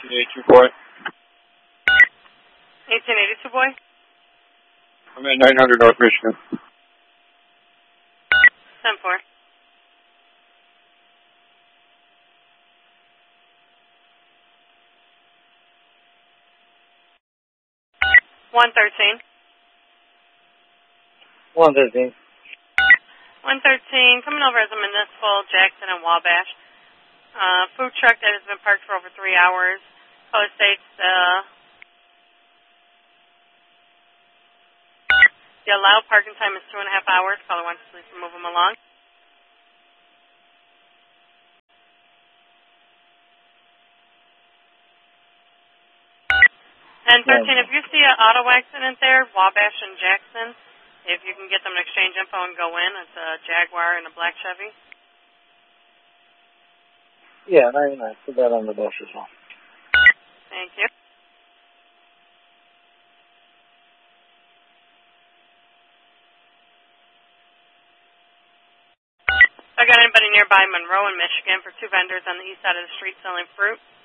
1882 boy. 1882 boy? I'm at 900 North Michigan. 10-4. One 13. 113. 113, coming over as a municipal, Jackson and Wabash. Food truck that has been parked for over 3 hours. Caller states the allowed parking time is 2.5 hours. Caller wants to please move them along. And 13, if you see an auto accident there, Wabash and Jackson, if you can get them to exchange info and go in, it's a Jaguar and a black Chevy. Yeah, 99. Put that on the bus as well. Thank you. I got anybody nearby Monroe in Michigan for 2 vendors on the east side of the street selling fruit.